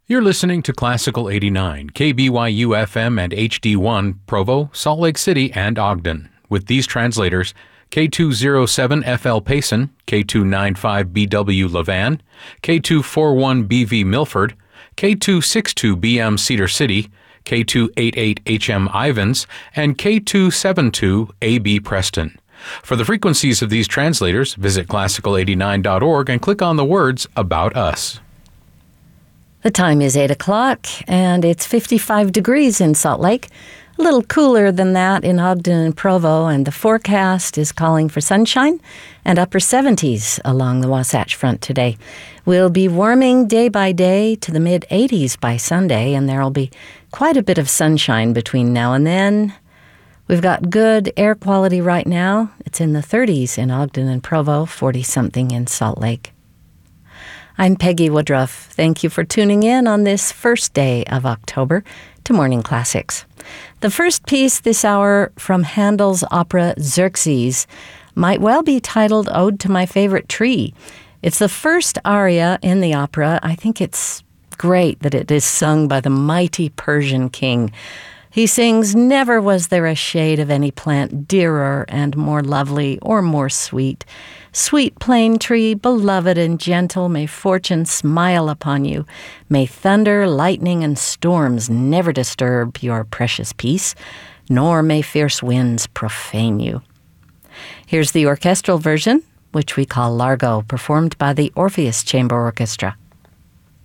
You're listening to Classical 89, KBYU FM and HD1, Provo, Salt Lake City, and Ogden, with these translators: K207FL Payson, K295BW Levan, K241BV Milford, K262BM Cedar City, K288HM Ivans, and K272AB Preston. For the frequencies of these translators, visit classical89.org and click on the words About Us. The time is 8 o'clock, and it's 55 degrees in Salt Lake. A little cooler than that in Ogden and Provo, and the forecast is calling for sunshine and upper 70s along the Wasatch Front today. We'll be warming day by day to the mid-80s by Sunday, and there'll be quite a bit of sunshine between now and then. We've got good air quality right now. It's in the 30s in Ogden and Provo, 40-something in Salt Lake. I'm Peggy Woodruff. Thank you for tuning in on this first day of October to Morning Classics. The first piece this hour from Handel's opera Xerxes might well be titled Ode to My Favorite Tree. It's the first aria in the opera. I think it's great that it is sung by the mighty Persian king. He sings, "Never was there a shade of any plant dearer and more lovely or more sweet. Sweet plane tree, beloved and gentle, may fortune smile upon you. May thunder, lightning, and storms never disturb your precious peace, nor may fierce winds profane you." Here's the orchestral version, which we call Largo, performed by the Orpheus Chamber Orchestra.